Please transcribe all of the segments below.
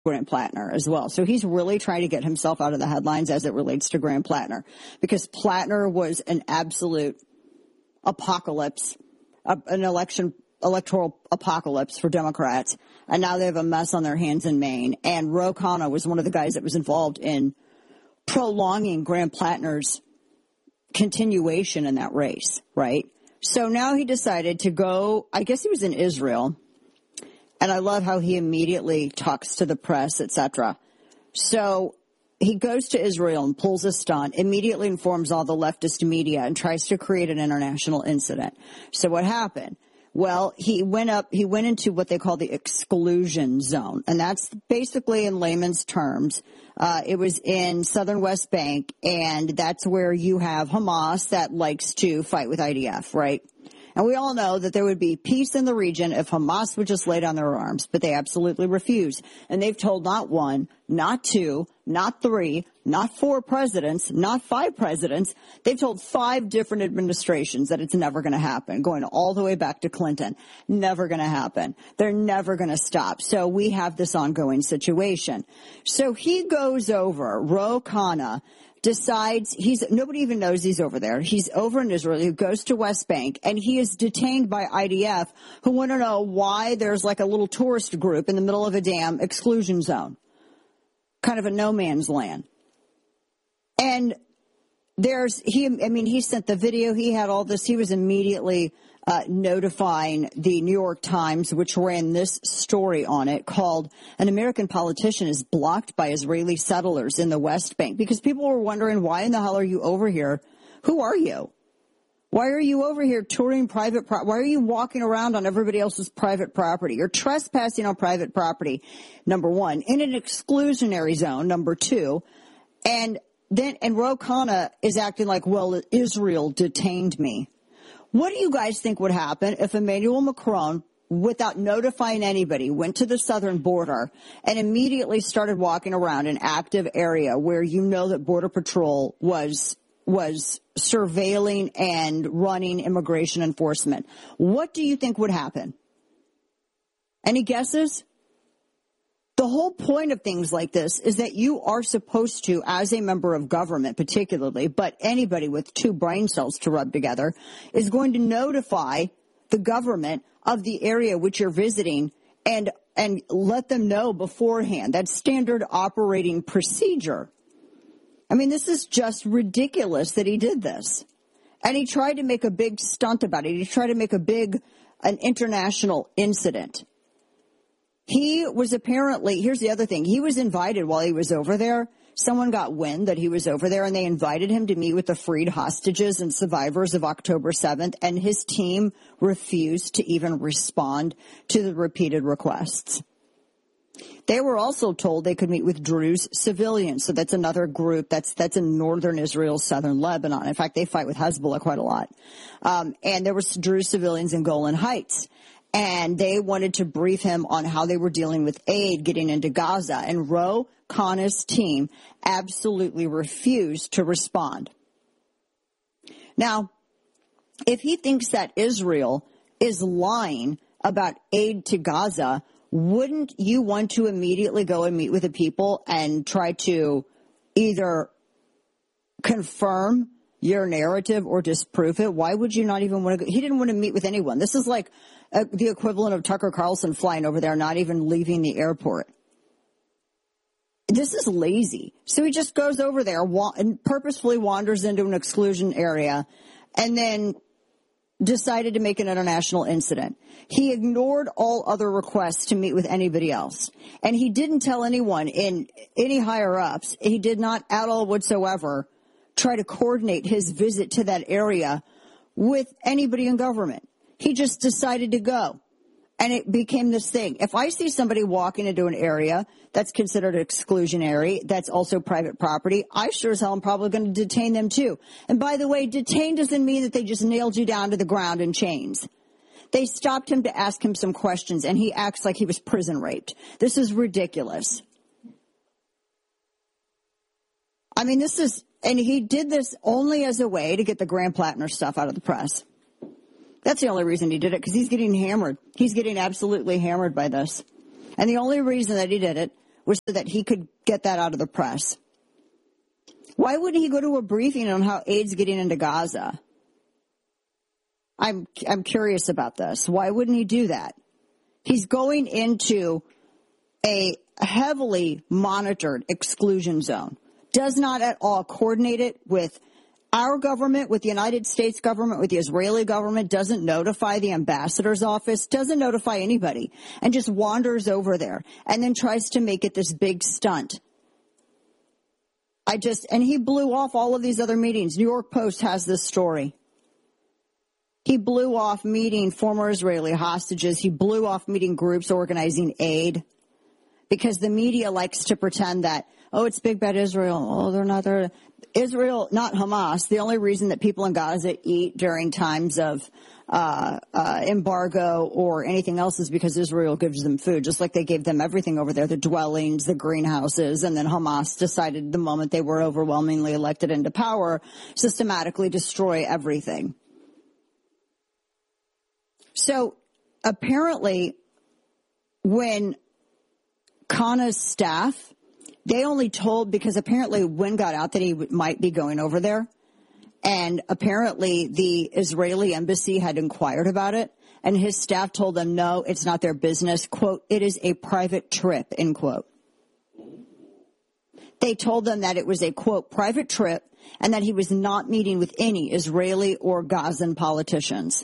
Grant Plattner as well. So he's really trying to get himself out of the headlines as it relates to Grant Plattner, because Plattner was an absolute apocalypse, an electoral apocalypse for Democrats. And now they have a mess on their hands in Maine. And Ro Khanna was one of the guys that was involved in prolonging Grant Plattner's continuation in that race, right? So now he decided to go, I guess he was in Israel. And I love how he immediately talks to the press, etc. So he goes to Israel and pulls a stunt, immediately informs all the leftist media, and tries to create an international incident. So what happened? Well, he went into what they call the exclusion zone. And that's basically, in layman's terms, it was in southern West Bank, and that's where you have Hamas that likes to fight with IDF, right? And we all know that there would be peace in the region if Hamas would just lay down their arms, but they absolutely refuse. And they've told not one, not two, not three, not four presidents, not five presidents. They've told 5 different administrations that it's never going to happen, going all the way back to Clinton. Never going to happen. They're never going to stop. So we have this ongoing situation. So he goes over, Ro Khanna, decides nobody even knows he's over there. He's over in Israel. He goes to West Bank, and he is detained by IDF, who want to know why there's like a little tourist group in the middle of a damn exclusion zone, kind of a no man's land. And he sent the video. He had all this. He was immediately notifying the New York Times, which ran this story on it called "An American Politician is Blocked by Israeli Settlers in the West Bank," because people were wondering, why in the hell are you over here? Who are you? Why are you over here touring private property? Why are you walking around on everybody else's private property? You're trespassing on private property, number one, in an exclusionary zone, number two. And Ro Khanna is acting like, well, Israel detained me. What do you guys think would happen if Emmanuel Macron, without notifying anybody, went to the southern border and immediately started walking around an active area where you know that Border Patrol was surveilling and running immigration enforcement? What do you think would happen? Any guesses? The whole point of things like this is that you are supposed to, as a member of government particularly, but anybody with 2 brain cells to rub together, is going to notify the government of the area which you're visiting and let them know beforehand. That's standard operating procedure. I mean, this is just ridiculous that he did this. And he tried to make a big stunt about it. He tried to make an international incident. He was here's the other thing. He was invited while he was over there. Someone got wind that he was over there, and they invited him to meet with the freed hostages and survivors of October 7th, and his team refused to even respond to the repeated requests. They were also told they could meet with Druze civilians. So that's another group that's in northern Israel, southern Lebanon. In fact, they fight with Hezbollah quite a lot. And there were Druze civilians in Golan Heights. And they wanted to brief him on how they were dealing with aid getting into Gaza. And Ro Khanna's team absolutely refused to respond. Now, if he thinks that Israel is lying about aid to Gaza, wouldn't you want to immediately go and meet with the people and try to either confirm your narrative or disprove it? Why would you not even want to go? He didn't want to meet with anyone. This is like the equivalent of Tucker Carlson flying over there, not even leaving the airport. This is lazy. So he just goes over there and purposefully wanders into an exclusion area and then decided to make an international incident. He ignored all other requests to meet with anybody else. And he didn't tell anyone in any higher ups. He did not at all whatsoever try to coordinate his visit to that area with anybody in government. He just decided to go. And it became this thing. If I see somebody walking into an area that's considered exclusionary, that's also private property, I sure as hell am probably going to detain them too. And by the way, detain doesn't mean that they just nailed you down to the ground in chains. They stopped him to ask him some questions, and he acts like he was prison raped. This is ridiculous. I mean, and he did this only as a way to get the Grant Plattner stuff out of the press. That's the only reason he did it, because he's getting hammered. He's getting absolutely hammered by this. And the only reason that he did it was so that he could get that out of the press. Why wouldn't he go to a briefing on how aid's getting into Gaza? I'm curious about this. Why wouldn't he do that? He's going into a heavily monitored exclusion zone. Does not at all coordinate it with our government, with the United States government, with the Israeli government, doesn't notify the ambassador's office, doesn't notify anybody, and just wanders over there and then tries to make it this big stunt. And he blew off all of these other meetings. New York Post has this story. He blew off meeting former Israeli hostages. He blew off meeting groups organizing aid because the media likes to pretend that, oh, it's big bad Israel. Oh, they're not there. Israel, not Hamas. The only reason that people in Gaza eat during times of embargo or anything else is because Israel gives them food, just like they gave them everything over there, the dwellings, the greenhouses, and then Hamas decided the moment they were overwhelmingly elected into power, systematically destroy everything. So apparently when Khan's staff, they only told, because apparently Wynn got out that he might be going over there. And apparently the Israeli embassy had inquired about it. And his staff told them, no, it's not their business. Quote, it is a private trip, end quote. They told them that it was a, quote, private trip and that he was not meeting with any Israeli or Gazan politicians.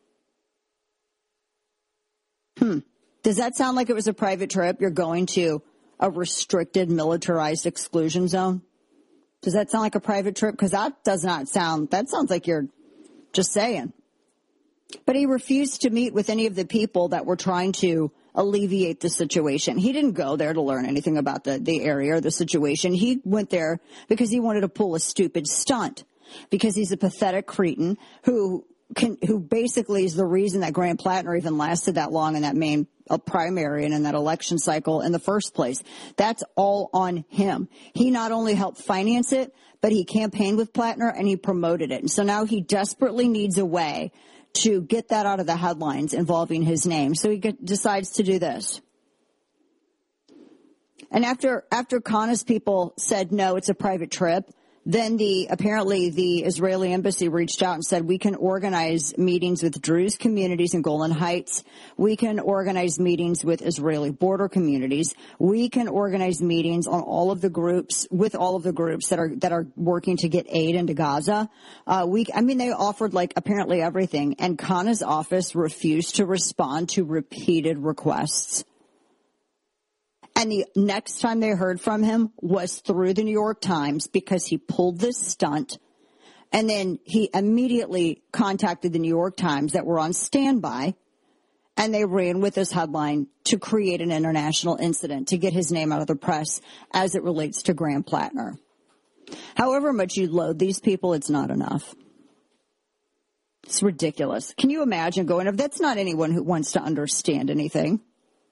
Does that sound like it was a private trip? You're going to a restricted militarized exclusion zone? Does that sound like a private trip? Because that sounds like you're just saying. But he refused to meet with any of the people that were trying to alleviate the situation. He didn't go there to learn anything about the area or the situation. He went there because he wanted to pull a stupid stunt, because he's a pathetic cretin who basically is the reason that Graham Plattner even lasted that long in that main primary and in that election cycle in the first place. That's all on him. He not only helped finance it, but he campaigned with Plattner and he promoted it. And so now he desperately needs a way to get that out of the headlines involving his name. So he decides to do this. And after Khan's people said, no, it's a private trip, then apparently the Israeli embassy reached out and said, we can organize meetings with Druze communities in Golan Heights. We can organize meetings with Israeli border communities. We can organize meetings on all of the groups that are working to get aid into Gaza. They offered apparently everything, and Khan's office refused to respond to repeated requests. And the next time they heard from him was through the New York Times, because he pulled this stunt. And then he immediately contacted the New York Times that were on standby. And they ran with this headline to create an international incident to get his name out of the press as it relates to Graham Plattner. However much you load these people, it's not enough. It's ridiculous. Can you imagine that's not anyone who wants to understand anything.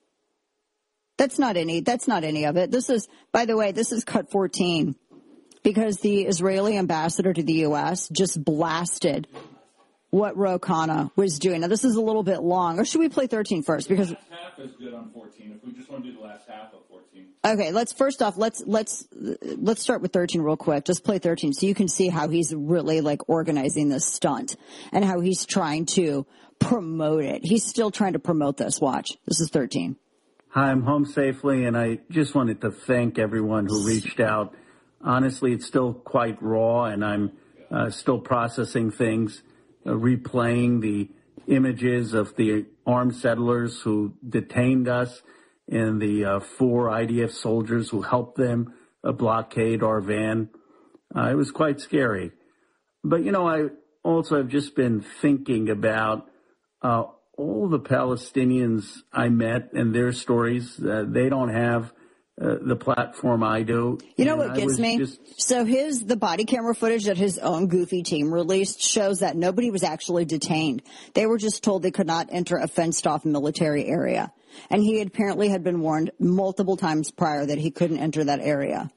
That's not any of it. This is cut 14, because the Israeli ambassador to the U.S. just blasted what Ro Khanna was doing. Now, this is a little bit long. Or should we play 13 first? Because the last half is good on 14. If we just want to do the last half of 14. Okay, let's start with 13 real quick. Just play 13 so you can see how he's really organizing this stunt and how he's trying to promote it. He's still trying to promote this. Watch. This is 13. Hi, I'm home safely, and I just wanted to thank everyone who reached out. Honestly, it's still quite raw, and I'm still processing things, replaying the images of the armed settlers who detained us and the 4 IDF soldiers who helped them blockade our van. It was quite scary. But, I also have just been thinking about all the Palestinians I met and their stories. They don't have the platform I do. You know what gets me? So the body camera footage that his own goofy team released shows that nobody was actually detained. They were just told they could not enter a fenced-off military area. And he apparently had been warned multiple times prior that he couldn't enter that area.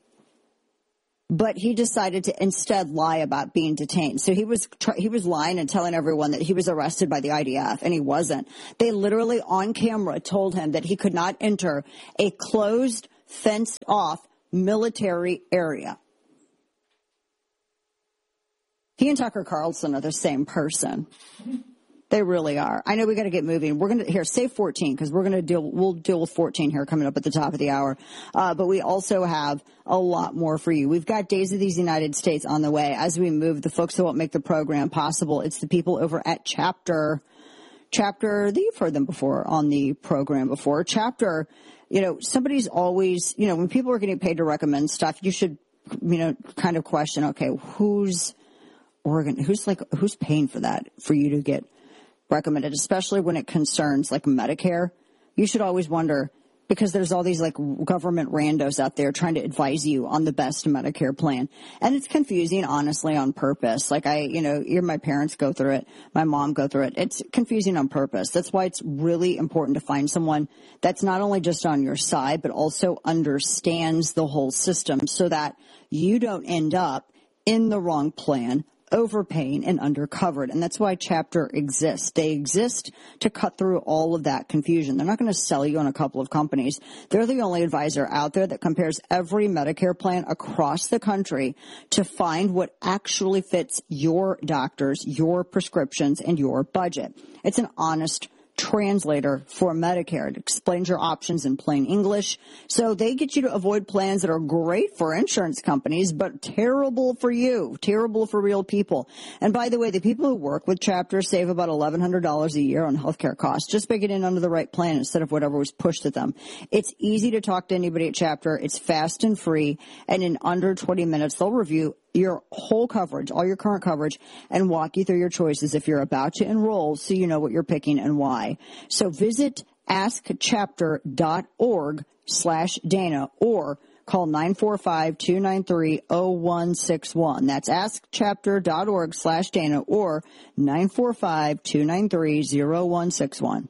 But he decided to instead lie about being detained. So he was lying and telling everyone that he was arrested by the IDF, and he wasn't. They literally on camera told him that he could not enter a closed fenced-off military area. He and Tucker Carlson are the same person. They really are. I know we got to get moving. We're going to here save 14 because we'll deal with 14 here coming up at the top of the hour. But we also have a lot more for you. We've got Days of these United States on the way. As we move, the folks that will make the program possible, it's the people over at Chapter. You've heard them before on the program before. Chapter, somebody's always, when people are getting paid to recommend stuff, you should, kind of question, okay, who's paying for that for you to get recommended, especially when it concerns like Medicare. You should always wonder, because there's all these like government randos out there trying to advise you on the best Medicare plan. And it's confusing, honestly, on purpose. Like my parents go through it. My mom go through it. It's confusing on purpose. That's why it's really important to find someone that's not only just on your side, but also understands the whole system so that you don't end up in the wrong plan, overpaying and undercovered. And that's why Chapter exists. They exist to cut through all of that confusion. They're not going to sell you on a couple of companies. They're the only advisor out there that compares every Medicare plan across the country to find what actually fits your doctors, your prescriptions, and your budget. It's an honest translator for Medicare. It explains your options in plain English. So they get you to avoid plans that are great for insurance companies, but terrible for you, terrible for real people. And by the way, the people who work with Chapter save about $1,100 a year on healthcare costs just by getting under the right plan instead of whatever was pushed at them. It's easy to talk to anybody at Chapter. It's fast and free. And in under 20 minutes, they'll review your whole coverage, all your current coverage, and walk you through your choices if you're about to enroll so you know what you're picking and why. So visit askchapter.org/Dana or call 945-293-0161. That's askchapter.org/Dana or 945-293-0161.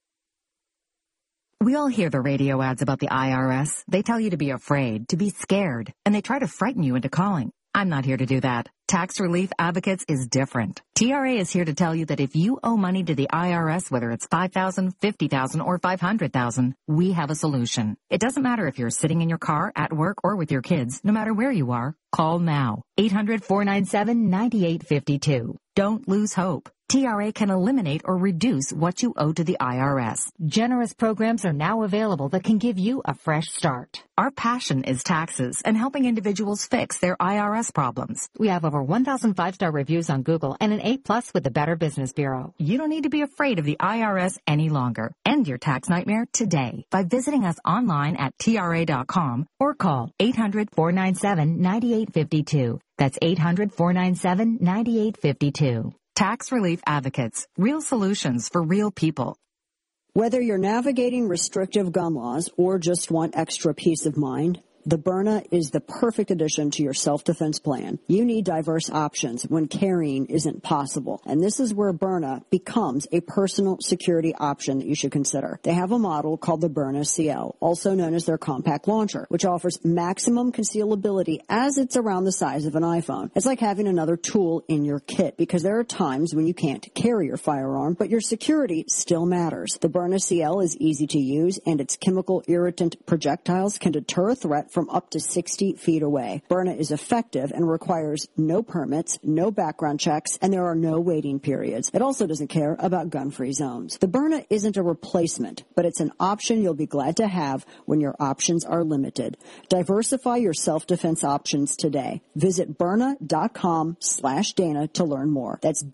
We all hear the radio ads about the IRS. They tell you to be afraid, to be scared, and they try to frighten you into calling. I'm not here to do that. Tax Relief Advocates is different. TRA is here to tell you that if you owe money to the IRS, whether it's $5,000, $50,000, or $500,000, we have a solution. It doesn't matter if you're sitting in your car, at work, or with your kids. No matter where you are, call now. 800-497-9852. Don't lose hope. TRA can eliminate or reduce what you owe to the IRS. Generous programs are now available that can give you a fresh start. Our passion is taxes and helping individuals fix their IRS problems. We have over 1,000 5-star reviews on Google and an A+ with the Better Business Bureau. You don't need to be afraid of the IRS any longer. End your tax nightmare today by visiting us online at TRA.com or call 800-497-9852. That's 800-497-9852. Tax Relief Advocates. Real solutions for real people. Whether you're navigating restrictive gun laws or just want extra peace of mind, the Byrna is the perfect addition to your self-defense plan. You need diverse options when carrying isn't possible. And this is where Byrna becomes a personal security option that you should consider. They have a model called the Byrna CL, also known as their compact launcher, which offers maximum concealability as it's around the size of an iPhone. It's like having another tool in your kit because there are times when you can't carry your firearm, but your security still matters. The Byrna CL is easy to use, and its chemical irritant projectiles can deter a threat from up to 60 feet away. Byrna is effective and requires no permits, no background checks, and there are no waiting periods. It also doesn't care about gun-free zones. The Byrna isn't a replacement, but it's an option you'll be glad to have when your options are limited. Diversify your self-defense options today. Visit Byrna.com/Dana to learn more. That's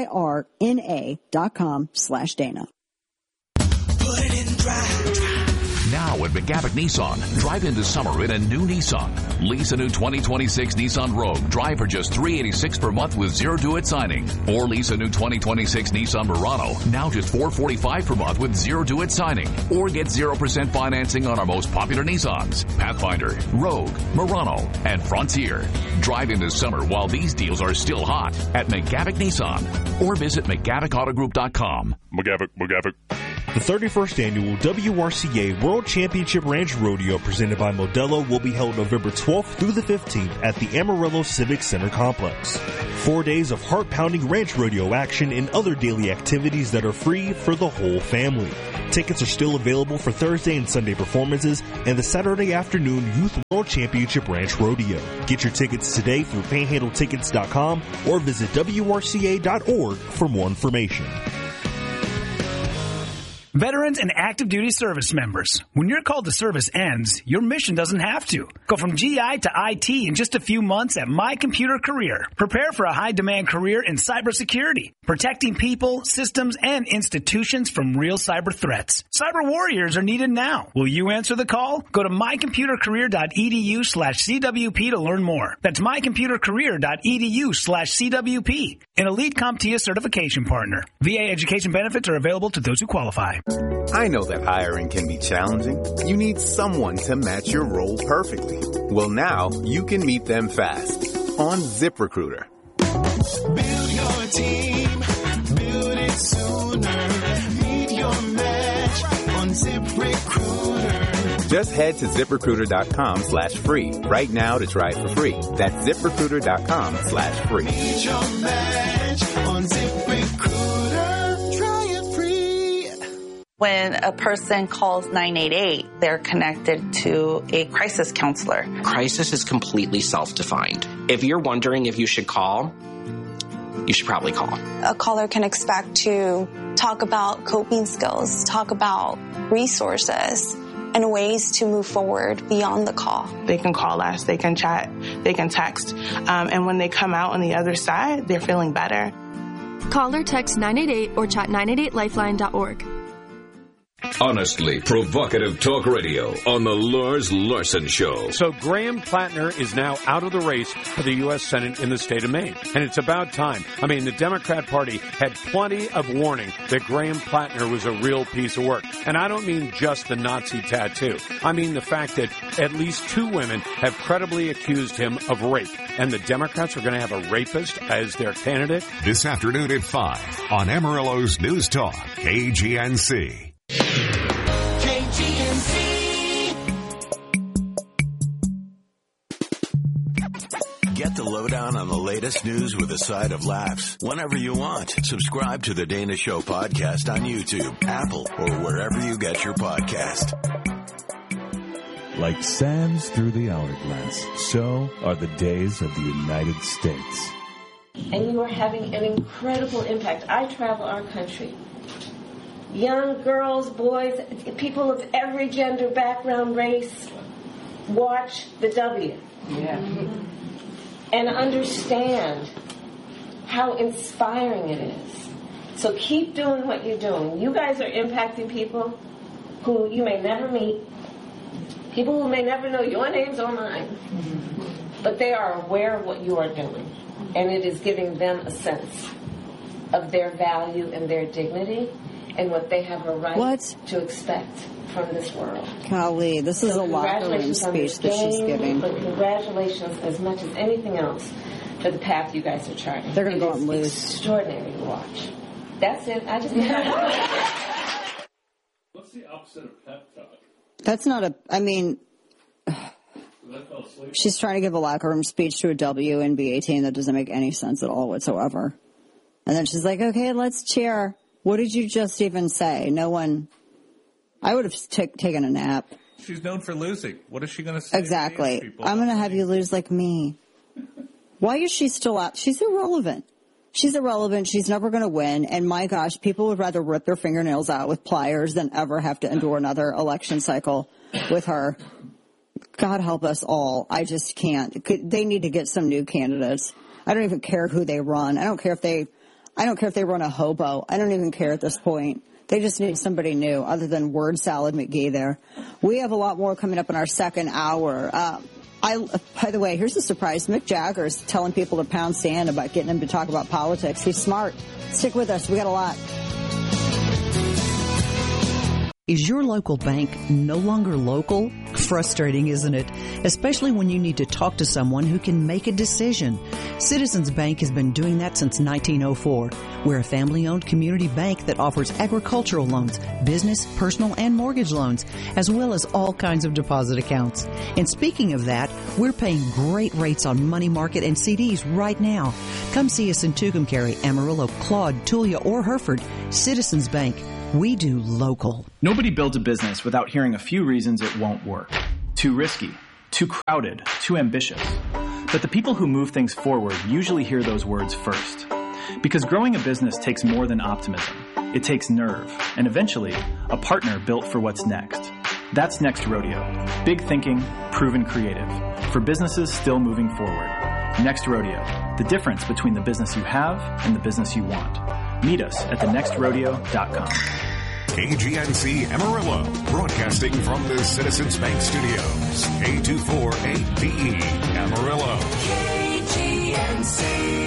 BYRNA.com/Dana. Put it in drive. Now at McGavick Nissan, drive into summer in a new Nissan. Lease a new 2026 Nissan Rogue. Drive for just $386 per month with zero due at signing. Or lease a new 2026 Nissan Murano. Now just $445 per month with zero due at signing. Or get 0% financing on our most popular Nissans. Pathfinder, Rogue, Murano, and Frontier. Drive into summer while these deals are still hot at McGavick Nissan. Or visit McGavickAutogroup.com. McGavick. The 31st annual WRCA World Championship Ranch Rodeo presented by Modelo will be held November 12th through the 15th at the Amarillo Civic Center Complex. 4 days of heart-pounding ranch rodeo action and other daily activities that are free for the whole family. Tickets are still available for Thursday and Sunday performances and the Saturday afternoon Youth World Championship Ranch Rodeo. Get your tickets today through panhandletickets.com or visit WRCA.org for more information. Veterans and active duty service members, when your call to service ends, your mission doesn't have to. Go from GI to IT in just a few months at My Computer Career. Prepare for a high-demand career in cybersecurity, protecting people, systems, and institutions from real cyber threats. Cyber warriors are needed now. Will you answer the call? Go to mycomputercareer.edu/CWP to learn more. That's mycomputercareer.edu/CWP. An elite CompTIA certification partner. VA education benefits are available to those who qualify. I know that hiring can be challenging. You need someone to match your role perfectly. Well, now you can meet them fast on ZipRecruiter. Build your team, build it sooner. Meet your match on ZipRecruiter. Just head to ZipRecruiter.com/free right now to try it for free. That's ZipRecruiter.com/free. Meet your match on ZipRecruiter. Try it free. When a person calls 988, they're connected to a crisis counselor. Crisis is completely self-defined. If you're wondering if you should call, you should probably call. A caller can expect to talk about coping skills, talk about resources, and ways to move forward beyond the call. They can call us, they can chat, they can text, and when they come out on the other side, they're feeling better. Call or text 988 or chat 988lifeline.org. Honestly provocative talk radio on the Lars Larson Show. So Graham Plattner is now out of the race for the U.S. Senate in the state of Maine. And it's about time. I mean, the Democrat Party had plenty of warning that Graham Plattner was a real piece of work. And I don't mean just the Nazi tattoo. I mean the fact that at least 2 women have credibly accused him of rape. And the Democrats are going to have a rapist as their candidate. This afternoon at 5 on Amarillo's News Talk, KGNC. Get the lowdown on the latest news with a side of laughs whenever you want. Subscribe to the Dana Show podcast on YouTube, Apple, or wherever you get your podcast. Like sands through the hourglass, so are the days of the United States. And you are having an incredible impact. I travel our country. Young girls, boys, people of every gender, background, race, watch the W. Yeah. And understand how inspiring it is. So keep doing what you're doing. You guys are impacting people who you may never meet, people who may never know your names or mine, but they are aware of what you are doing. And it is giving them a sense of their value and their dignity and what they have a right to expect from this world. Golly, this is a locker room speech that she's giving. But congratulations as much as anything else for the path you guys are charting. They're going to go out and lose. It's extraordinary to watch. That's it. I just... What's the opposite of pep talk? That's not a... I mean... She's trying to give a locker room speech to a WNBA team that doesn't make any sense at all whatsoever. And then she's like, okay, let's cheer. What did you just even say? No one... I would have taken a nap. She's known for losing. What is she going to say? Exactly. I'm going to have you lose like me. Why is she still out? She's irrelevant. She's irrelevant. She's never going to win. And my gosh, people would rather rip their fingernails out with pliers than ever have to endure another election cycle with her. God help us all. I just can't. They need to get some new candidates. I don't even care who they run. I don't care if they run a hobo. I don't even care at this point. They just need somebody new other than Word Salad McGee there. We have a lot more coming up in our second hour. By the way, here's a surprise. Mick Jagger's telling people to pound sand about getting him to talk about politics. He's smart. Stick with us. We got a lot. Is your local bank no longer local? Frustrating, isn't it? Especially when you need to talk to someone who can make a decision. Citizens Bank has been doing that since 1904. We're a family-owned community bank that offers agricultural loans, business, personal, and mortgage loans, as well as all kinds of deposit accounts. And speaking of that, we're paying great rates on money market and CDs right now. Come see us in Tucumcari, Amarillo, Claude, Tulia, or Hereford. Citizens Bank. We do local. Nobody builds a business without hearing a few reasons it won't work. Too risky, too crowded, too ambitious. But the people who move things forward usually hear those words first. Because growing a business takes more than optimism. It takes nerve, and eventually, a partner built for what's next. That's Next Rodeo. Big thinking, proven creative. For businesses still moving forward. Next Rodeo. The difference between the business you have and the business you want. Meet us at thenextrodeo.com. KGNC Amarillo, broadcasting from the Citizens Bank Studios. K248DE Amarillo. KGNC.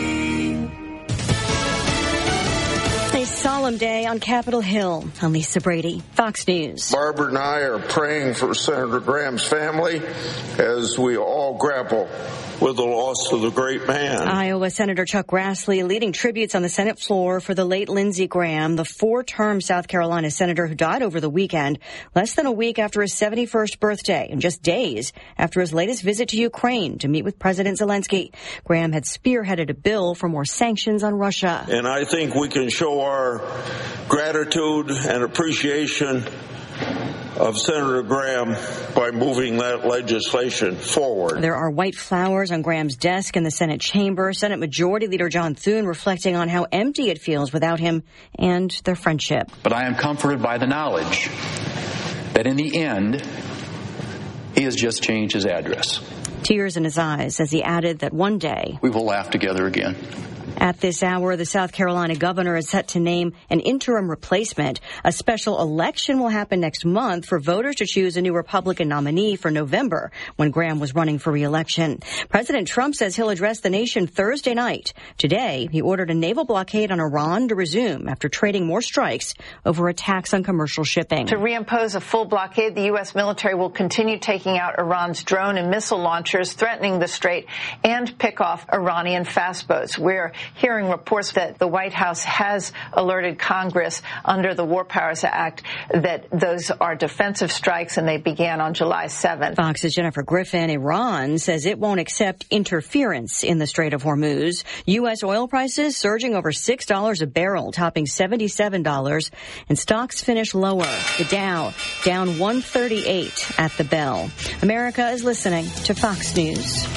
A solemn day on Capitol Hill. I'm Lisa Brady, Fox News. Barbara and I are praying for Senator Graham's family as we all grapple with the loss of the great man. Iowa Senator Chuck Grassley leading tributes on the Senate floor for the late Lindsey Graham, the four-term South Carolina senator who died over the weekend, less than a week after his 71st birthday and just days after his latest visit to Ukraine to meet with President Zelensky. Graham had spearheaded a bill for more sanctions on Russia. And I think we can show our gratitude and appreciation of Senator Graham by moving that legislation forward. There are white flowers on Graham's desk in the Senate chamber. Senate Majority Leader John Thune reflecting on how empty it feels without him and their friendship. But I am comforted by the knowledge that in the end, he has just changed his address. Tears in his eyes as he added that one day we will laugh together again. At this hour, the South Carolina governor is set to name an interim replacement. A special election will happen next month for voters to choose a new Republican nominee for November, when Graham was running for re-election. President Trump says he'll address the nation Thursday night. Today, he ordered a naval blockade on Iran to resume after trading more strikes over attacks on commercial shipping. To reimpose a full blockade, the U.S. military will continue taking out Iran's drone and missile launchers, threatening the strait, and pick off Iranian fast boats. We're hearing reports that the White House has alerted Congress under the War Powers Act that those are defensive strikes and they began on July 7th. Fox's Jennifer Griffin. Iran says it won't accept interference in the Strait of Hormuz. U.S. oil prices surging over $6 a barrel, topping $77, and stocks finish lower. The Dow down 138 at the bell. America is listening to Fox News.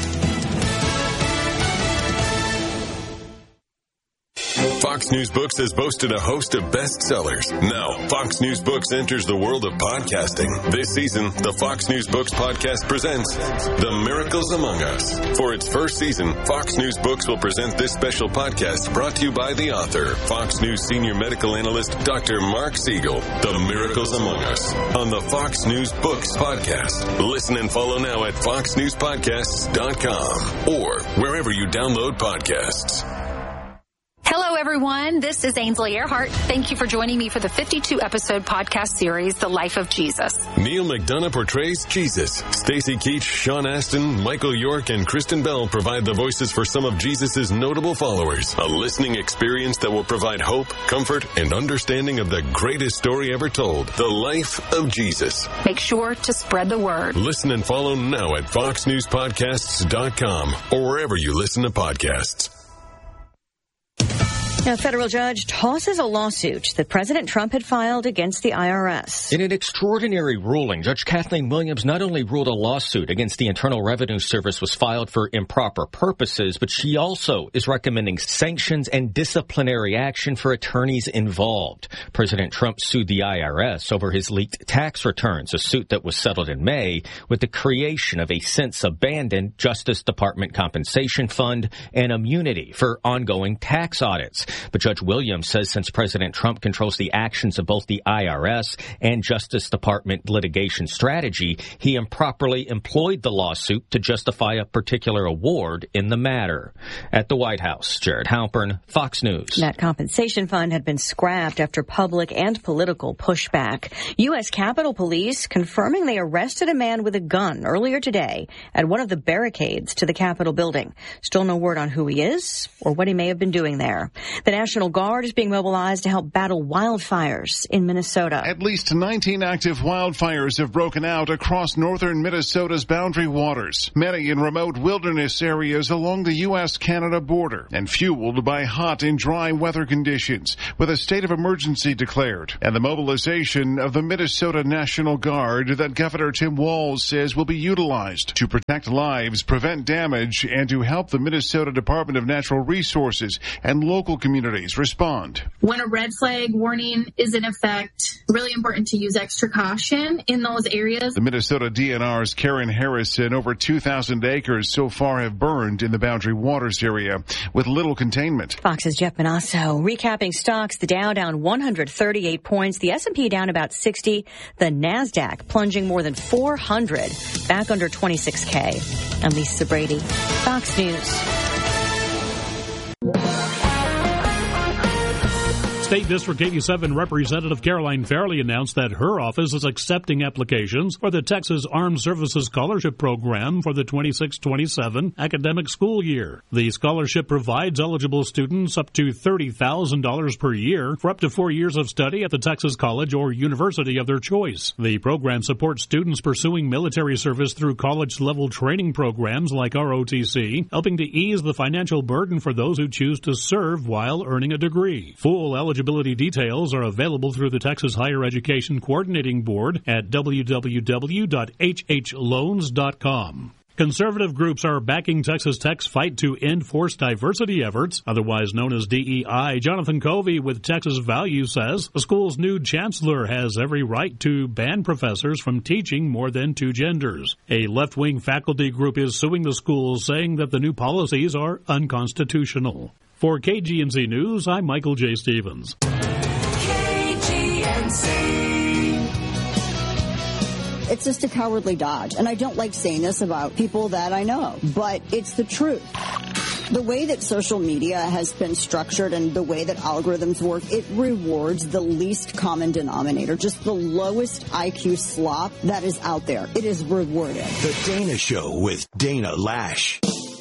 Fox News Books has boasted a host of bestsellers. Now, Fox News Books enters the world of podcasting. This season, the Fox News Books podcast presents The Miracles Among Us. For its first season, Fox News Books will present this special podcast brought to you by the author, Fox News senior medical analyst, Dr. Mark Siegel. The Miracles Among Us on the Fox News Books podcast. Listen and follow now at foxnewspodcasts.com or wherever you download podcasts. Hello, everyone. This is Ainsley Earhart. Thank you for joining me for the 52-episode podcast series, The Life of Jesus. Neil McDonough portrays Jesus. Stacey Keach, Sean Astin, Michael York, and Kristen Bell provide the voices for some of Jesus' notable followers. A listening experience that will provide hope, comfort, and understanding of the greatest story ever told, The Life of Jesus. Make sure to spread the word. Listen and follow now at foxnewspodcasts.com or wherever you listen to podcasts. A federal judge tosses a lawsuit that President Trump had filed against the IRS. In an extraordinary ruling, Judge Kathleen Williams not only ruled a lawsuit against the Internal Revenue Service was filed for improper purposes, but she also is recommending sanctions and disciplinary action for attorneys involved. President Trump sued the IRS over his leaked tax returns, a suit that was settled in May with the creation of a since abandoned Justice Department compensation fund and immunity for ongoing tax audits. But Judge Williams says since President Trump controls the actions of both the IRS and Justice Department litigation strategy, he improperly employed the lawsuit to justify a particular award in the matter. At the White House, Jared Halpern, Fox News. That compensation fund had been scrapped after public and political pushback. U.S. Capitol Police confirming they arrested a man with a gun earlier today at one of the barricades to the Capitol building. Still no word on who he is or what he may have been doing there. The National Guard is being mobilized to help battle wildfires in Minnesota. At least 19 active wildfires have broken out across northern Minnesota's boundary waters, many in remote wilderness areas along the U.S.-Canada border, and fueled by hot and dry weather conditions, with a state of emergency declared, and the mobilization of the Minnesota National Guard that Governor Tim Walz says will be utilized to protect lives, prevent damage, and to help the Minnesota Department of Natural Resources and local communities respond. When a red flag warning is in effect, really important to use extra caution in those areas. The Minnesota DNR's Karen Harrison, over 2,000 acres so far have burned in the Boundary Waters area with little containment. Fox's Jeff Manasso recapping stocks. The Dow down 138 points. The S&P down about 60. The NASDAQ plunging more than 400, back under 26K. I'm Lisa Brady, Fox News. State District 87 Representative Caroline Fairley announced that her office is accepting applications for the Texas Armed Services Scholarship Program for the 26-27 academic school year. The scholarship provides eligible students up to $30,000 per year for up to 4 years of study at the Texas college or university of their choice. The program supports students pursuing military service through college-level training programs like ROTC, helping to ease the financial burden for those who choose to serve while earning a degree. Full eligibility details are available through the Texas Higher Education Coordinating Board at www.hhloans.com. Conservative groups are backing Texas Tech's fight to end forced diversity efforts, otherwise known as DEI. Jonathan Covey with Texas Value says the school's new chancellor has every right to ban professors from teaching more than two genders. A left-wing faculty group is suing the school, saying that the new policies are unconstitutional. For KGNC News, I'm Michael J. Stevens. KGNC. It's just a cowardly dodge. And I don't like saying this about people that I know, but it's the truth. The way that social media has been structured and the way that algorithms work, it rewards the least common denominator, just the lowest IQ slop that is out there. It is rewarded. The Dana Show with Dana Lash.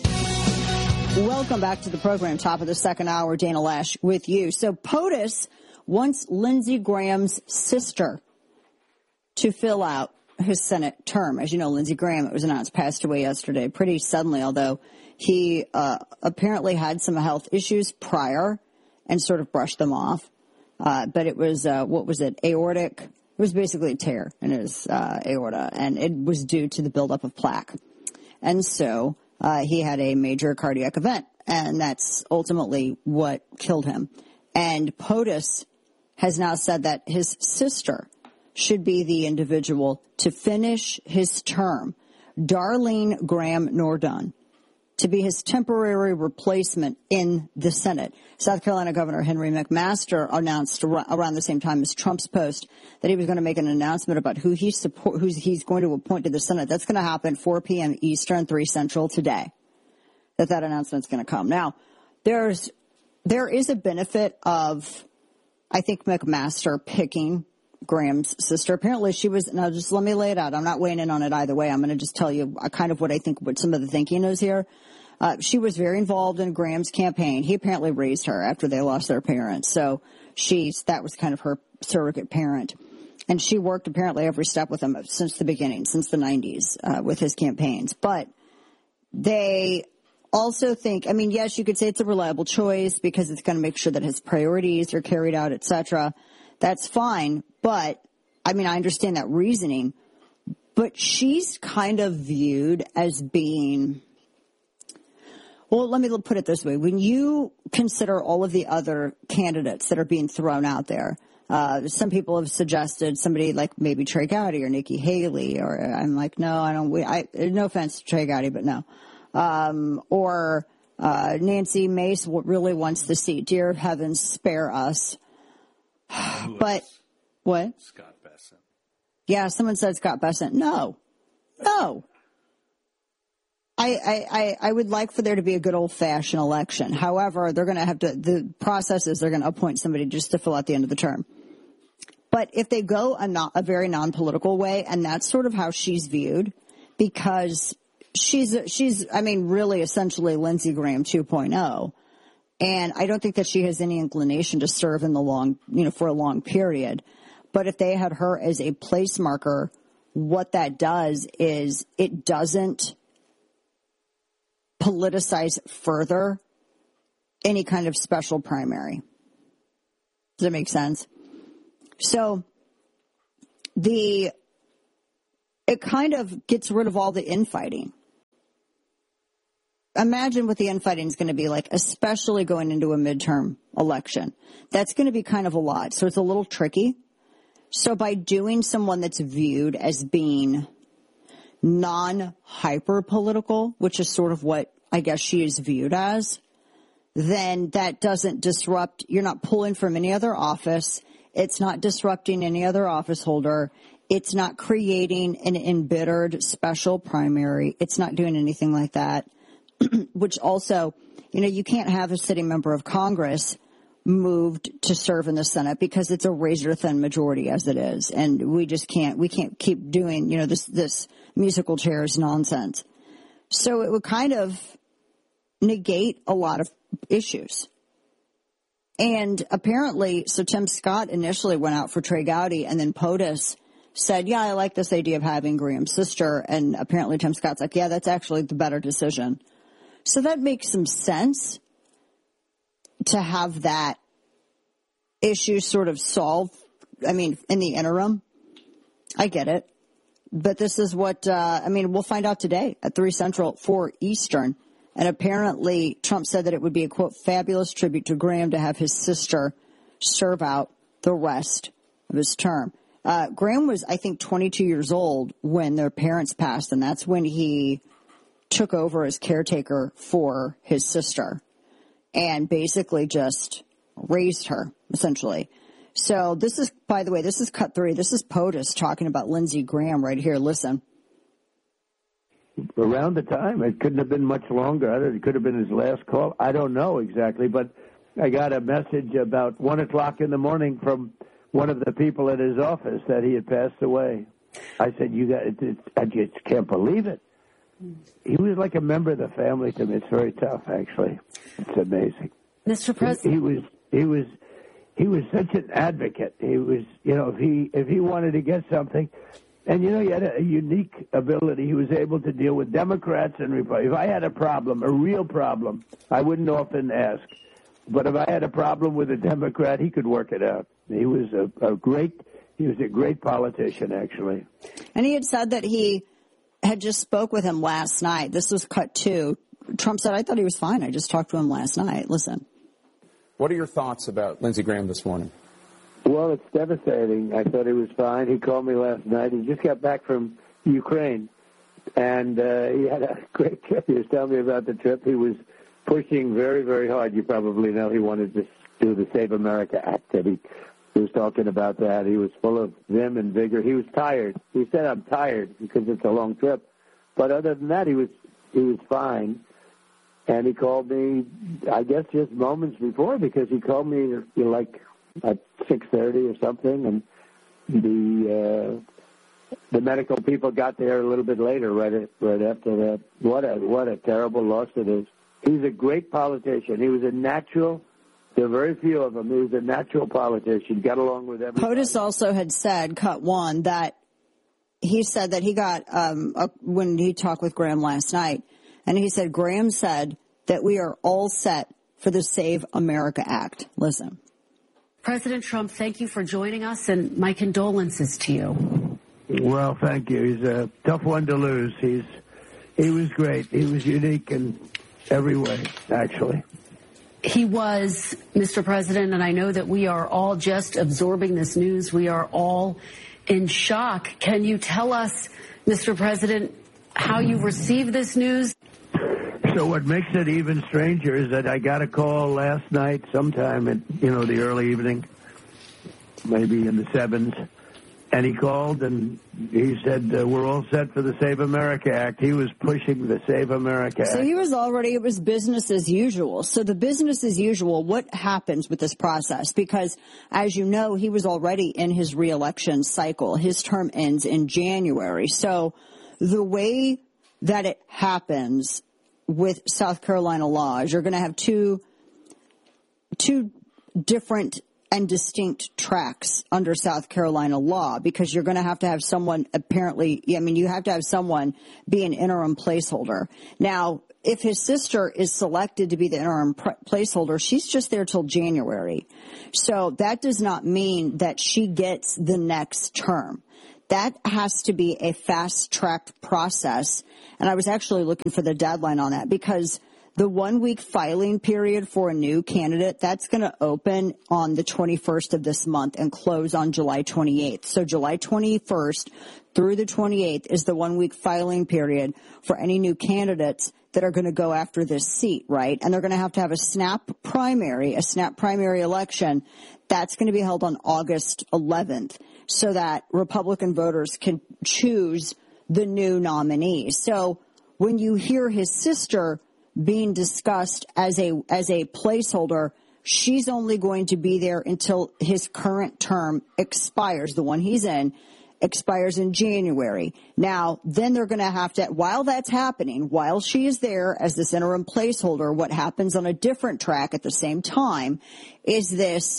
Welcome back to the program, top of the second hour. Dana Lash with you. So POTUS wants Lindsey Graham's sister to fill out his Senate term. As you know, Lindsey Graham, it was announced, passed away yesterday pretty suddenly, although he apparently had some health issues prior and sort of brushed them off. But it was, aortic? It was basically a tear in his aorta, and it was due to the buildup of plaque. And so he had a major cardiac event, and that's ultimately what killed him. And POTUS has now said that his sister should be the individual to finish his term, Darlene Graham Nordun, to be his temporary replacement in the Senate. South Carolina Governor Henry McMaster announced around the same time as Trump's post that he was going to make an announcement about who he's going to appoint to the Senate. That's going to happen 4 p.m. Eastern, 3 Central today, that announcement's going to come. Now, there is a benefit of, I think, McMaster picking Graham's sister. Apparently she was, now just let me lay it out. I'm not weighing in on it either way. I'm going to just tell you kind of what I think, what some of the thinking is here. She was very involved in Graham's campaign. He apparently raised her after they lost their parents. So that was kind of her surrogate parent. And she worked apparently every step with him since the beginning, since the 90s, with his campaigns. But they also think, I mean, yes, you could say it's a reliable choice because it's going to make sure that his priorities are carried out, et cetera. That's fine. But, I mean, I understand that reasoning. But she's kind of viewed as being, well, let me put it this way. When you consider all of the other candidates that are being thrown out there, some people have suggested somebody like maybe Trey Gowdy or Nikki Haley, or I'm like, no, I don't. No offense to Trey Gowdy, but no. Or Nancy Mace really wants the seat. Dear heavens, spare us. But what? Scott Bessent. Yeah, someone said Scott Bessent. No. I would like for there to be a good old-fashioned election. However, they're going to have to, the process is they're going to appoint somebody just to fill out the end of the term. But if they go a very non-political way, and that's sort of how she's viewed, because she's really essentially Lindsey Graham 2.0. And I don't think that she has any inclination to serve in the for a long period. But if they had her as a place marker, what that does is it doesn't politicize further any kind of special primary. Does that make sense? So it kind of gets rid of all the infighting. Imagine what the infighting is going to be like, especially going into a midterm election. That's going to be kind of a lot. So it's a little tricky. So by doing someone that's viewed as being non-hyper political, which is sort of what I guess she is viewed as, then that doesn't disrupt. You're not pulling from any other office. It's not disrupting any other office holder. It's not creating an embittered special primary. It's not doing anything like that. Which also, you can't have a sitting member of Congress moved to serve in the Senate because it's a razor-thin majority as it is. And we can't keep doing, this musical chairs nonsense. So it would kind of negate a lot of issues. And apparently, so Tim Scott initially went out for Trey Gowdy, and then POTUS said, yeah, I like this idea of having Graham's sister. And apparently Tim Scott's like, yeah, that's actually the better decision. So that makes some sense to have that issue sort of solved. In the interim. I get it. But this is what, we'll find out today at 3 Central, 4 Eastern. And apparently Trump said that it would be a, quote, fabulous tribute to Graham to have his sister serve out the rest of his term. Graham was, I think, 22 years old when their parents passed, and that's when he took over as caretaker for his sister and basically just raised her, essentially. So this is, by the way, this is Cut 3. This is POTUS talking about Lindsey Graham right here. Listen. Around the time, it couldn't have been much longer. It could have been his last call. I don't know exactly, but I got a message about 1 o'clock in the morning from one of the people at his office that he had passed away. I said, I just can't believe it. He was like a member of the family to me. It's very tough, actually. It's amazing. Mr. President, he was such an advocate. He was, if he wanted to get something, and he had a unique ability. He was able to deal with Democrats and Republicans. If I had a problem, a real problem, I wouldn't often ask. But if I had a problem with a Democrat, he could work it out. He was a great politician, actually. And he had said that he had just spoke with him last night. This was Cut 2. Trump said, I thought he was fine. I just talked to him last night. Listen. What are your thoughts about Lindsey Graham this morning? Well, it's devastating. I thought he was fine. He called me last night. He just got back from Ukraine, and he had a great trip. He was telling me about the trip. He was pushing very, very hard. You probably know he wanted to do the Save America Act. That he was talking about that. He was full of vim and vigor. He was tired. He said, I'm tired because it's a long trip. But other than that, he was fine. And he called me, I guess, just moments before, because he called me like at 6:30 or something, and the medical people got there a little bit later, right after that. What a terrible loss it is. He's a great politician. He was a natural. There are very few of them. He was a natural politician. Got along with everybody. POTUS also had said, Cut 1, that he said that he got, when he talked with Graham last night, and he said, Graham said that we are all set for the Save America Act. Listen. President Trump, thank you for joining us, and my condolences to you. Well, thank you. He's a tough one to lose. He was great. He was unique in every way, actually. He was, Mr. President, and I know that we are all just absorbing this news. We are all in shock. Can you tell us, Mr. President, how you received this news? So what makes it even stranger is that I got a call last night sometime at, the early evening, maybe in the 7s, and he called and he said, we're all set for the Save America Act. He was pushing the Save America Act. So he was it was business as usual. So the business as usual, what happens with this process? Because, as you know, he was already in his reelection cycle. His term ends in January. So the way that it happens with South Carolina laws, you're going to have two different and distinct tracks under South Carolina law, because you're going to have someone you have to have someone be an interim placeholder. Now, if his sister is selected to be the interim placeholder, she's just there till January. So that does not mean that she gets the next term. That has to be a fast-tracked process. And I was actually looking for the deadline on that, because the 1-week filing period for a new candidate, that's going to open on the 21st of this month and close on July 28th. So July 21st through the 28th is the 1-week filing period for any new candidates that are going to go after this seat, right? And they're going to have a snap primary election. That's going to be held on August 11th so that Republican voters can choose the new nominee. So when you hear his sister being discussed as a placeholder, she's only going to be there until his current term expires. The one he's in expires in January. Now, then they're going to have to, while that's happening, while she is there as this interim placeholder, what happens on a different track at the same time is this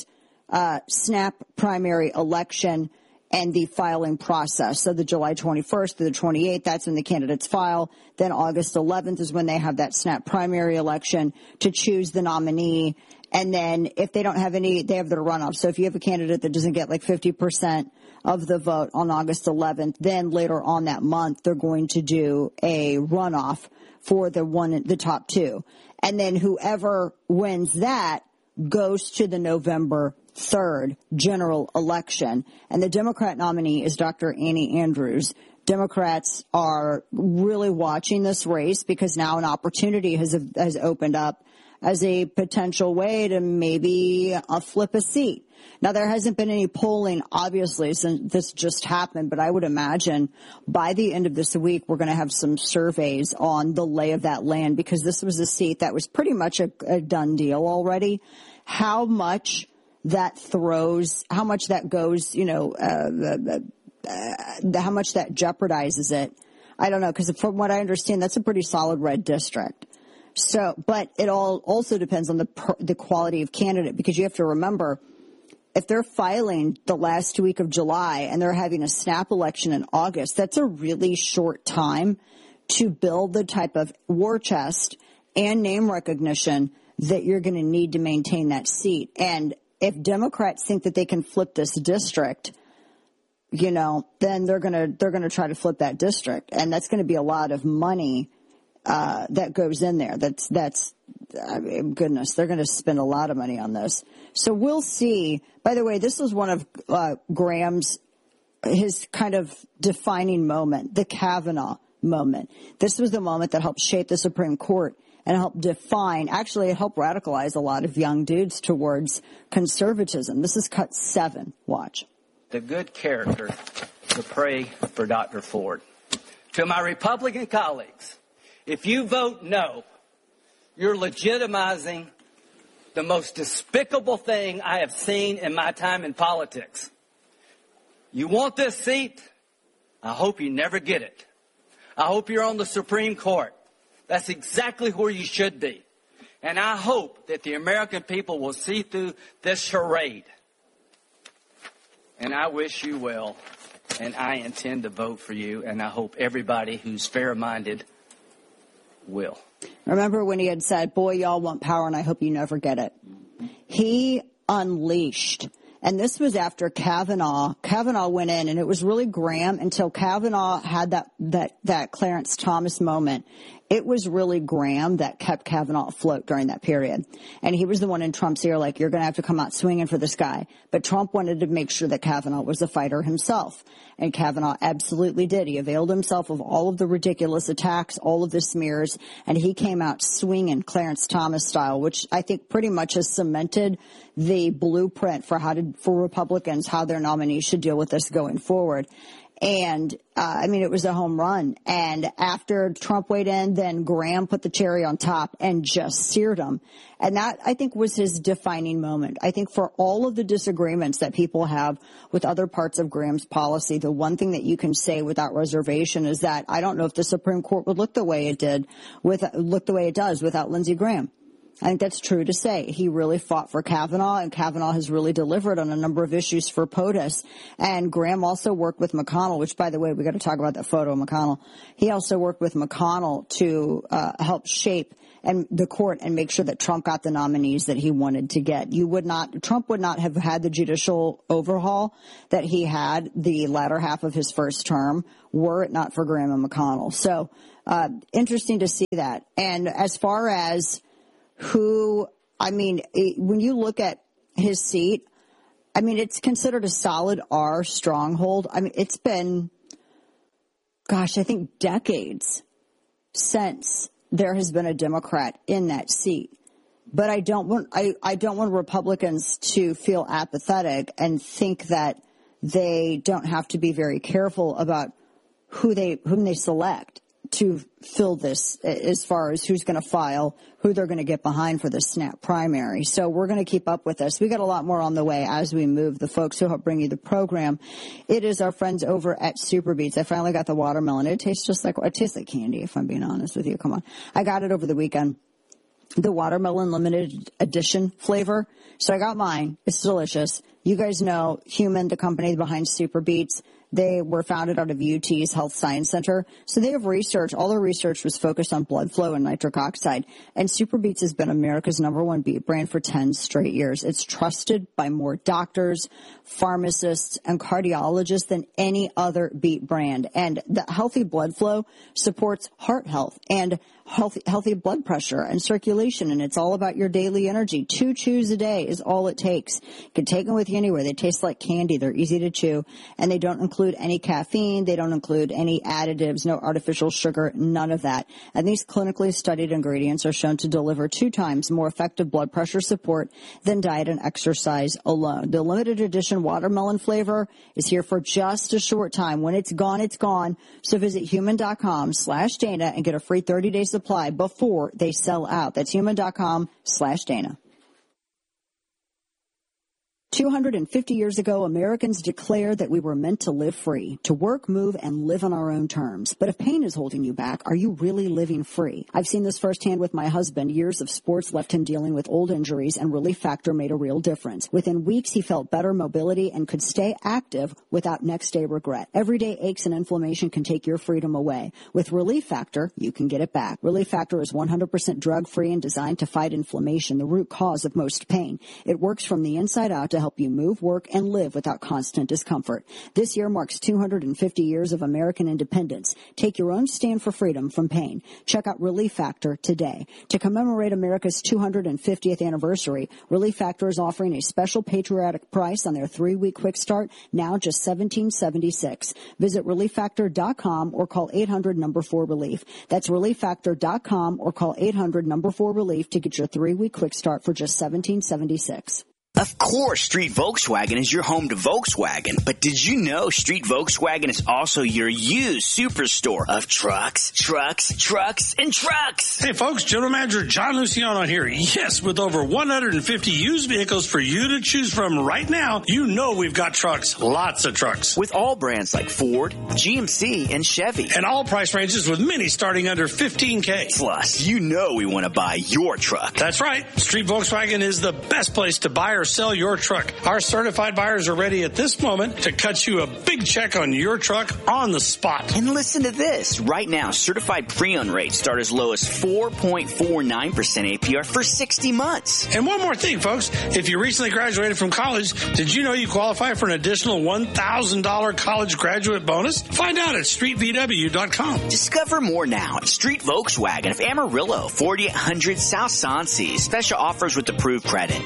snap primary election and the filing process. So the July 21st to the 28th, that's when the candidates file. Then August 11th is when they have that snap primary election to choose the nominee. And then if they don't have any, they have their runoff. So if you have a candidate that doesn't get like 50% of the vote on August 11th, then later on that month, they're going to do a runoff for the top two. And then whoever wins that goes to the November 3rd general election. And the Democrat nominee is Dr. Annie Andrews. Democrats are really watching this race because now an opportunity has opened up as a potential way to maybe flip a seat. Now, there hasn't been any polling, obviously, since this just happened, but I would imagine by the end of this week, we're going to have some surveys on the lay of that land, because this was a seat that was pretty much a done deal already. How much that throws, how much that goes, how much that jeopardizes it, I don't know, because from what I understand, that's a pretty solid red district. So, but it all also depends on the quality of candidate, because you have to remember, if they're filing the last week of July and they're having a snap election in August, that's a really short time to build the type of war chest and name recognition that you're going to need to maintain that seat. And if Democrats think that they can flip this district, then they're going to try to flip that district, and that's going to be a lot of money that goes in there. Goodness, they're going to spend a lot of money on this. So we'll see. By the way, this was one of Graham's, his kind of defining moment, the Kavanaugh moment. This was the moment that helped shape the Supreme Court and helped define, actually it helped radicalize a lot of young dudes towards conservatism. This is cut 7. Watch. The good character to pray for Dr. Ford. To my Republican colleagues, if you vote no, you're legitimizing the most despicable thing I have seen in my time in politics. You want this seat? I hope you never get it. I hope you're on the Supreme Court. That's exactly where you should be. And I hope that the American people will see through this charade. And I wish you well, and I intend to vote for you, and I hope everybody who's fair-minded will. Remember when he had said, boy, y'all want power, and I hope you never get it. He unleashed, and this was after Kavanaugh. Kavanaugh went in, and it was really Graham until Kavanaugh had that Clarence Thomas moment it was really Graham that kept Kavanaugh afloat during that period. And he was the one in Trump's ear, like, you're going to have to come out swinging for this guy. But Trump wanted to make sure that Kavanaugh was a fighter himself. And Kavanaugh absolutely did. He availed himself of all of the ridiculous attacks, all of the smears, and he came out swinging Clarence Thomas style, which I think pretty much has cemented the blueprint for for Republicans, how their nominees should deal with this going forward. And, it was a home run. And after Trump weighed in, then Graham put the cherry on top and just seared him. And that, I think, was his defining moment. I think for all of the disagreements that people have with other parts of Graham's policy, the one thing that you can say without reservation is that I don't know if the Supreme Court would look the way it does without Lindsey Graham. I think that's true to say. He really fought for Kavanaugh, and Kavanaugh has really delivered on a number of issues for POTUS. And Graham also worked with McConnell, which, by the way, we got to talk about that photo of McConnell. He also worked with McConnell to help shape the court and make sure that Trump got the nominees that he wanted to get. Trump would not have had the judicial overhaul that he had the latter half of his first term were it not for Graham and McConnell. So, interesting to see that. And as far as when you look at his seat, it's considered a solid R stronghold. It's been, I think decades since there has been a Democrat in that seat. But I don't want Republicans to feel apathetic and think that they don't have to be very careful about whom they select to fill this, as far as who's going to file, who they're going to get behind for the snap primary. So we're going to keep up with this. We got a lot more on the way as we move. The folks who help bring you the program, it is our friends over at Super Beets. I finally got the watermelon. It tastes like candy, if I'm being honest with you. Come on. I got it over the weekend. The watermelon limited edition flavor. So I got mine. It's delicious. You guys know Human, the company behind Super Beets. They were founded out of UT's Health Science Center. So they have research. All their research was focused on blood flow and nitric oxide. And Super Beets has been America's #1 beet brand for 10 straight years. It's trusted by more doctors, pharmacists, and cardiologists than any other beet brand. And the healthy blood flow supports heart health and healthy blood pressure and circulation. And it's all about your daily energy. 2 chews a day is all it takes. You can take them with you anywhere. They taste like candy. They're easy to chew. And they don't include any caffeine. They don't include any additives, no artificial sugar, none of that. And these clinically studied ingredients are shown to deliver 2 times more effective blood pressure support than diet and exercise alone. The limited edition watermelon flavor is here for just a short time. When it's gone, it's gone. So visit human.com/Dana and get a free 30-day supply before they sell out. That's human.com/Dana. 250 years ago, Americans declared that we were meant to live free, to work, move, and live on our own terms. But if pain is holding you back, are you really living free? I've seen this firsthand with my husband. Years of sports left him dealing with old injuries, and Relief Factor made a real difference. Within weeks, he felt better mobility and could stay active without next-day regret. Everyday aches and inflammation can take your freedom away. With Relief Factor, you can get it back. Relief Factor is 100% drug-free and designed to fight inflammation, the root cause of most pain. It works from the inside out to help you move, work, and live without constant discomfort. This year marks 250 years of American independence. Take your own stand for freedom from pain. Check out Relief Factor today. To commemorate America's 250th anniversary, Relief Factor is offering a special patriotic price on their 3-week quick start, now just $17.76. Visit ReliefFactor.com or call 800-4RELIEF. That's ReliefFactor.com or call 800-4RELIEF to get your 3-week quick start for just $17.76. Of course, Street Volkswagen is your home to Volkswagen. But did you know Street Volkswagen is also your used superstore of trucks, and trucks? Hey, folks, General Manager John Luciano here. Yes, with over 150 used vehicles for you to choose from right now, you know we've got trucks, lots of trucks. With all brands like Ford, GMC, and Chevy. And all price ranges with many starting under $15K. Plus, you know we want to buy your truck. That's right. Street Volkswagen is the best place to buy or sell your truck. Our certified buyers are ready at this moment to cut you a big check on your truck on the spot. And listen to this. Right now, certified pre-owned rates start as low as 4.49% APR for 60 months. And one more thing, folks. If you recently graduated from college, did you know you qualify for an additional $1,000 college graduate bonus? Find out at streetvw.com. Discover more now at Street Volkswagen of Amarillo, 4800 South Sonse. Special offers with approved credit.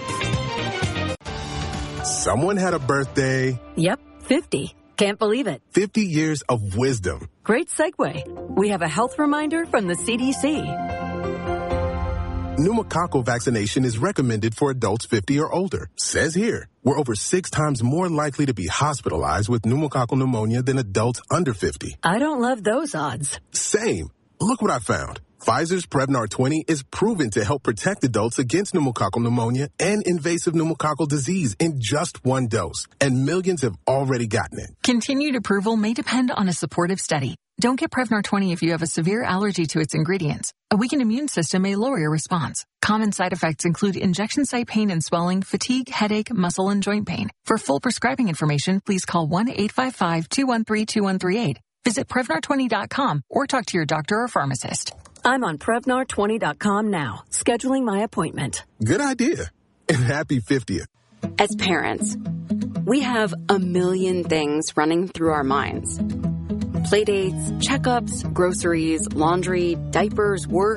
Someone had a birthday. Yep, 50. Can't believe it. 50 years of wisdom. Great segue. We have a health reminder from the CDC. Pneumococcal vaccination is recommended for adults 50 or older. Says here, we're over 6 times more likely to be hospitalized with pneumococcal pneumonia than adults under 50. I don't love those odds. Same. Look what I found. Pfizer's Prevnar 20 is proven to help protect adults against pneumococcal pneumonia and invasive pneumococcal disease in just 1 dose. And millions have already gotten it. Continued approval may depend on a supportive study. Don't get Prevnar 20 if you have a severe allergy to its ingredients. A weakened immune system may lower your response. Common side effects include injection site pain and swelling, fatigue, headache, muscle, and joint pain. For full prescribing information, please call 1-855-213-2138. Visit Prevnar20.com or talk to your doctor or pharmacist. I'm on Prevnar20.com now, scheduling my appointment. Good idea. And happy 50th. As parents, we have a million things running through our minds. Playdates, checkups, groceries, laundry, diapers, work,